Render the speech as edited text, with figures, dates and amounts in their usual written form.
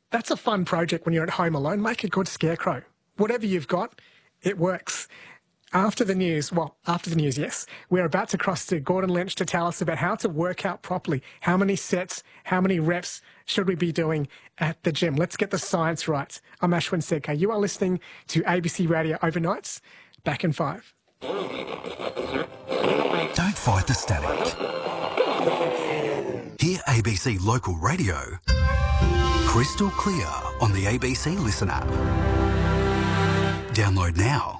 That's a fun project when you're at home alone. Make a good scarecrow. Whatever you've got, it works. After the news, yes, we're about to cross to Gordon Lynch to tell us about how to work out properly. How many sets, how many reps should we be doing at the gym? Let's get the science right. I'm Ashwin Sekar. You are listening to ABC Radio Overnights. Back in 5. Don't fight the static. Hear ABC Local Radio crystal clear on the ABC Listen app. Download now.